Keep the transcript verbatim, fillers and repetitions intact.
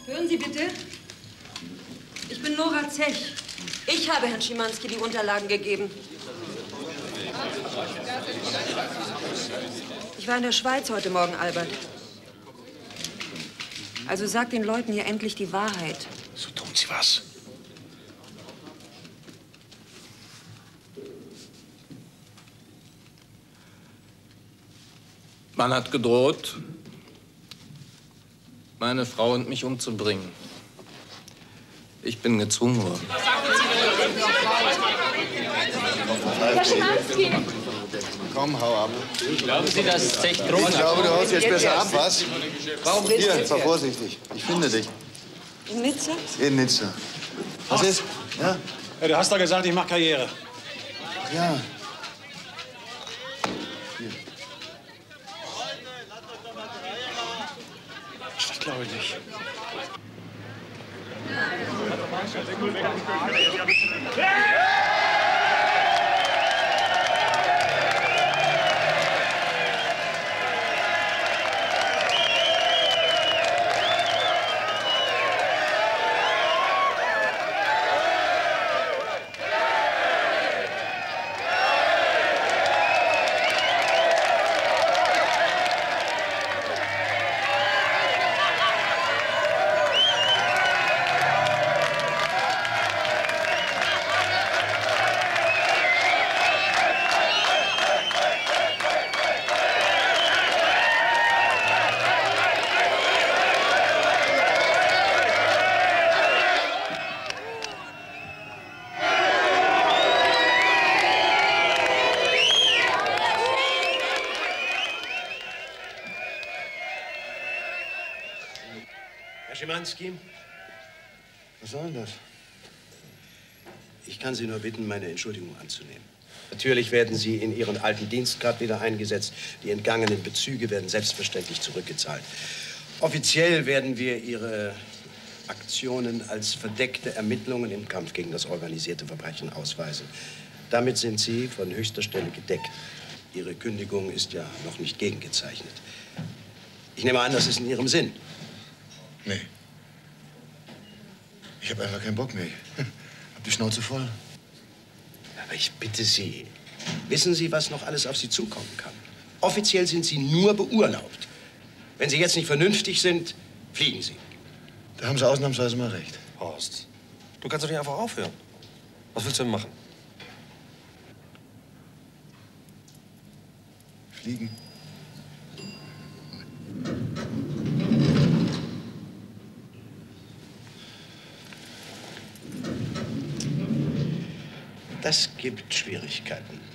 Hören Sie bitte. Ich bin Nora Zech. Ich habe Herrn Schimanski die Unterlagen gegeben. Ich war in der Schweiz heute Morgen, Albert. Also sag den Leuten hier endlich die Wahrheit. So tun Sie was. Man hat gedroht, meine Frau und mich umzubringen. Ich bin gezwungen worden. Herr Schimanski! Komm, hau ab. Glauben Sie, dass Zech Drogen Ich glaube, du haust jetzt besser ab, was? Warum redest du Hier, jetzt fahr erst? vorsichtig. Ich finde dich. In Nizza? In Nizza. Was ist? Ja? Ja, du hast doch gesagt, ich mache Karriere. Ja. Das glaube ich nicht. Herr Schimanski, Was soll denn das? ich kann Sie nur bitten, meine Entschuldigung anzunehmen. Natürlich werden Sie in Ihren alten Dienstgrad wieder eingesetzt. Die entgangenen Bezüge werden selbstverständlich zurückgezahlt. Offiziell werden wir Ihre Aktionen als verdeckte Ermittlungen im Kampf gegen das organisierte Verbrechen ausweisen. Damit sind Sie von höchster Stelle gedeckt. Ihre Kündigung ist ja noch nicht gegengezeichnet. Ich nehme an, das ist in Ihrem Sinn. Nee. Ich habe einfach keinen Bock mehr. Hab die Schnauze voll. Aber ich bitte Sie, wissen Sie, was noch alles auf Sie zukommen kann? Offiziell sind Sie nur beurlaubt. Wenn Sie jetzt nicht vernünftig sind, fliegen Sie. Da haben Sie ausnahmsweise mal recht. Horst, du kannst doch nicht einfach aufhören. Was willst du denn machen? Fliegen. Das gibt Schwierigkeiten.